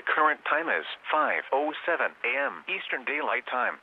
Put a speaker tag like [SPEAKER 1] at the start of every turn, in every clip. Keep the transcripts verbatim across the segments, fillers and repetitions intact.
[SPEAKER 1] current time is five oh seven a m Eastern Daylight Time.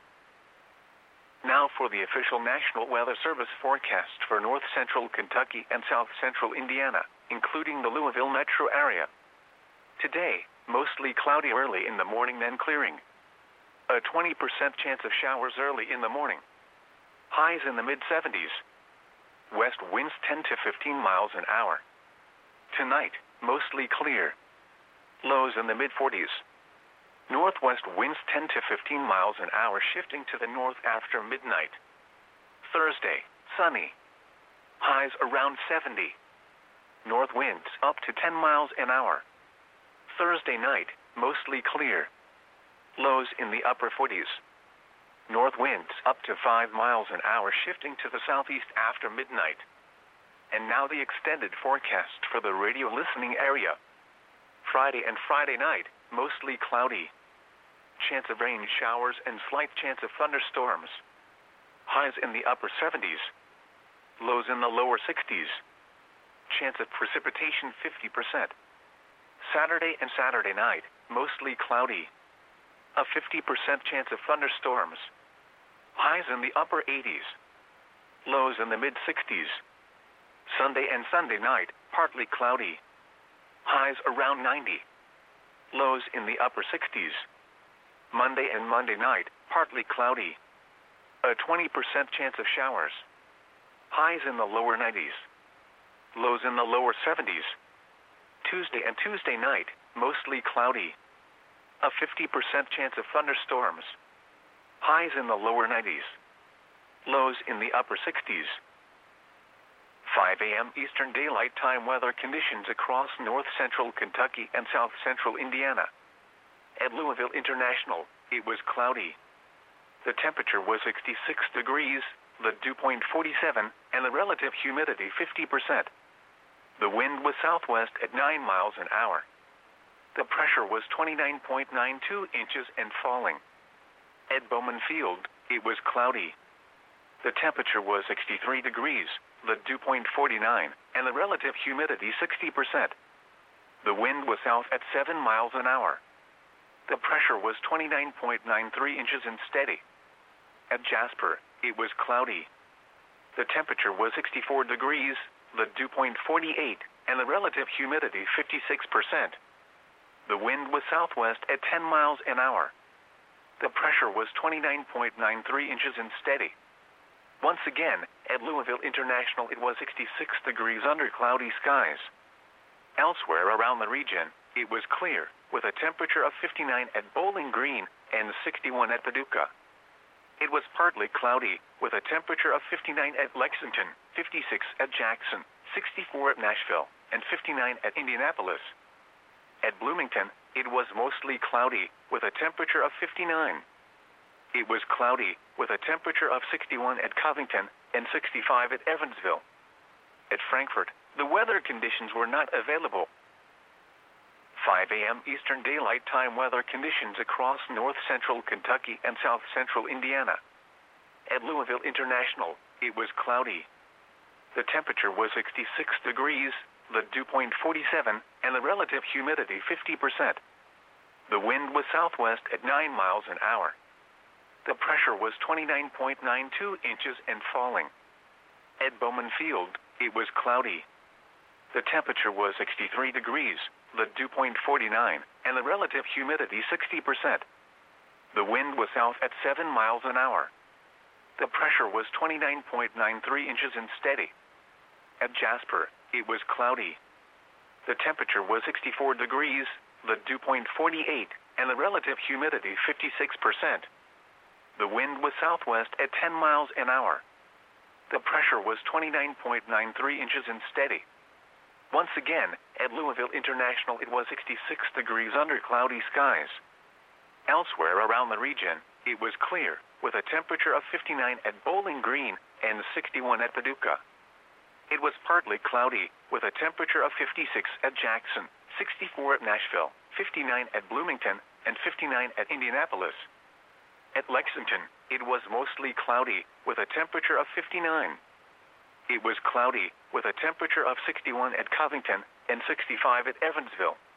[SPEAKER 1] Now for the official National Weather Service forecast for north central Kentucky and south central Indiana, including the Louisville metro area. Today, mostly cloudy early in the morning, then clearing. A twenty percent chance of showers early in the morning. Highs in the mid seventies. West winds ten to fifteen miles an hour. Tonight, mostly clear. Lows in the mid forties. Northwest winds ten to fifteen miles an hour, shifting to the north after midnight. Thursday, sunny. Highs around seventy. North winds up to ten miles an hour. Thursday night, mostly clear. Lows in the upper forties. North winds up to five miles an hour, shifting to the southeast after midnight. And now the extended forecast for the radio listening area. Friday and Friday night, mostly cloudy. Chance of rain showers and slight chance of thunderstorms. Highs in the upper seventies. Lows in the lower sixties. Chance of precipitation fifty percent. Saturday and Saturday night, mostly cloudy. A fifty percent chance of thunderstorms. Highs in the upper eighties. Lows in the mid sixties. Sunday and Sunday night, partly cloudy. Highs around ninety. Lows in the upper sixties. Monday and Monday night, partly cloudy. A twenty percent chance of showers. Highs in the lower nineties. Lows in the lower seventies. Tuesday and Tuesday night, mostly cloudy. A fifty percent chance of thunderstorms. Highs in the lower nineties. Lows in the upper sixties. five a m Eastern Daylight Time weather conditions across north central Kentucky and south central Indiana. At Louisville International, it was cloudy. The temperature was sixty-six degrees, the dew point forty-seven, and the relative humidity fifty percent. The wind was southwest at nine miles an hour. The pressure was twenty-nine point nine two inches and falling. At Bowman Field, it was cloudy. The temperature was sixty-three degrees, the dew point forty-nine, and the relative humidity sixty percent. The wind was south at seven miles an hour. The pressure was twenty-nine point nine three inches and steady. At Jasper, it was cloudy. The temperature was sixty-four degrees, the dew point forty-eight, and the relative humidity fifty-six percent. The wind was southwest at ten miles an hour. The pressure was twenty-nine point nine three inches and steady. Once again, at Louisville International, it was sixty-six degrees under cloudy skies. Elsewhere around the region, it was clear, with a temperature of fifty-nine at Bowling Green and sixty-one at Paducah. It was partly cloudy, with a temperature of fifty-nine at Lexington, fifty-six at Jackson, sixty-four at Nashville, and fifty-nine at Indianapolis. At Bloomington, it was mostly cloudy, with a temperature of fifty-nine. It was cloudy, with a temperature of sixty-one at Covington and sixty-five at Evansville. At Frankfort, the weather conditions were not available. five a m Eastern Daylight Time weather conditions across north central Kentucky and south central Indiana. At Louisville International, it was cloudy. The temperature was sixty-six degrees, the dew point forty-seven, and the relative humidity fifty percent. The wind was southwest at nine miles an hour. The pressure was twenty-nine point nine two inches and falling. At Bowman Field, it was cloudy. The temperature was sixty-three degrees, the dew point forty-nine, and the relative humidity sixty percent. The wind was south at seven miles an hour. The pressure was twenty-nine point nine three inches and steady. At Jasper, it was cloudy. The temperature was sixty-four degrees, the dew point forty-eight, and the relative humidity fifty-six percent. The wind was southwest at ten miles an hour. The pressure was twenty-nine point nine three inches and steady. Once again, at Louisville International, it was sixty-six degrees under cloudy skies. Elsewhere around the region, it was clear, with a temperature of fifty-nine at Bowling Green and sixty-one at Paducah. It was partly cloudy, with a temperature of fifty-six at Jackson, sixty-four at Nashville, fifty-nine at Bloomington, and fifty-nine at Indianapolis. At Lexington, it was mostly cloudy, with a temperature of fifty-nine. It was cloudy, with a temperature of sixty-one at Covington and sixty-five at Evansville.